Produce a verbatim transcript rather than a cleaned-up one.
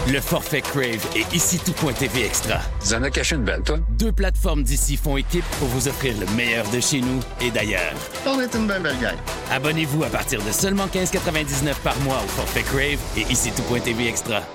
Le forfait Crave et ici tout.tv Extra. Tu en as caché une belle, toi? Deux plateformes d'ici font équipe pour vous offrir le meilleur de chez nous et d'ailleurs. On est une belle belle gang. Abonnez-vous à partir de seulement quinze quatre-vingt-dix-neuf par mois au forfait Crave et ici tout.tv Extra.